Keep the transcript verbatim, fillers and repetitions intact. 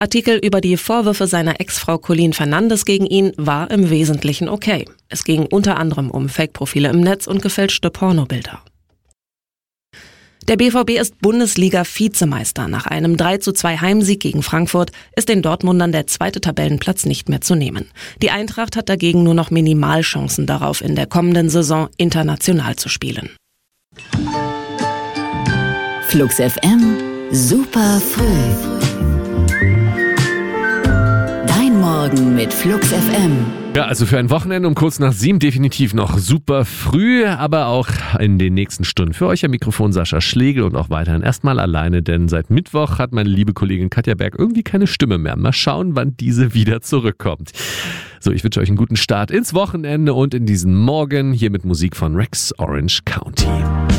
Artikel über die Vorwürfe seiner Ex-Frau Colleen Fernandes gegen ihn war im Wesentlichen okay. Es ging unter anderem um Fake-Profile im Netz und gefälschte Pornobilder. Der B V B ist Bundesliga-Vizemeister. Nach einem drei zu zwei Heimsieg gegen Frankfurt ist den Dortmundern der zweite Tabellenplatz nicht mehr zu nehmen. Die Eintracht hat dagegen nur noch Minimalchancen darauf, in der kommenden Saison international zu spielen. Flux F M, super früh. Dein Morgen mit Flux F M. Ja, also für ein Wochenende um kurz nach sieben definitiv noch super früh, aber auch in den nächsten Stunden. Für euch am Mikrofon Sascha Schlegel und auch weiterhin erstmal alleine, denn seit Mittwoch hat meine liebe Kollegin Katja Berg irgendwie keine Stimme mehr. Mal schauen, wann diese wieder zurückkommt. So, ich wünsche euch einen guten Start ins Wochenende und in diesen Morgen hier mit Musik von Rex Orange County.